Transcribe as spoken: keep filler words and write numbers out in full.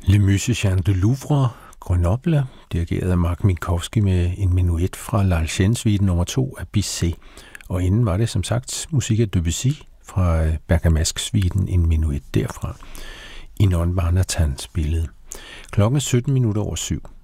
Le Musicien du Louvre, Grenoble, dirigeret af Mark Minkowski med en menuet fra L'Alcéne-suite nummer to af Bizet. Og inden var det som sagt musik af Debussy fra Bergamasque-suiten, en menuet derfra. Inon Banatan spillede. Klokken er sytten minutter over syv.